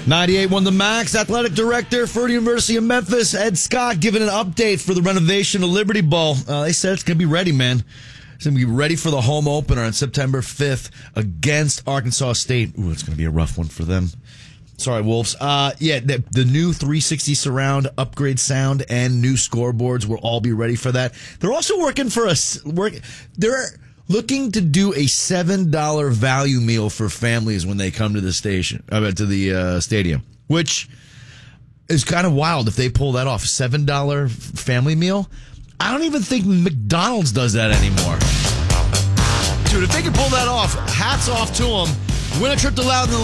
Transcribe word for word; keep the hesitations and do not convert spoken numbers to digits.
ninety-eight won the Max. Athletic director for the University of Memphis, Ed Scott, giving an update for the renovation of Liberty Bowl. Uh, they said it's going to be ready, man. It's going to be ready for the home opener on September fifth against Arkansas State. Ooh, it's going to be a rough one for them. Sorry, Wolves. Uh, yeah, the, the new three sixty surround, upgrade sound, and new scoreboards will all be ready for that. They're also working for us. Work. They're looking to do a seven dollar value meal for families when they come to the station, uh, to the uh, stadium, which is kind of wild if they pull that off. seven dollar family meal. I don't even think McDonald's does that anymore. Dude, if they can pull that off, hats off to them. Win a trip to Loudon